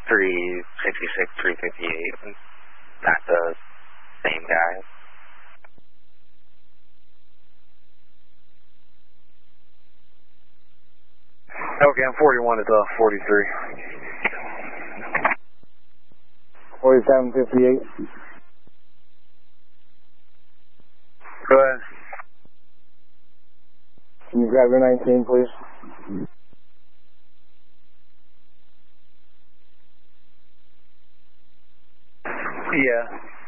366, 358. Not the same guy. Okay, I'm 41 at 43. 4758. Go ahead. Can you grab your 19, please? Yeah.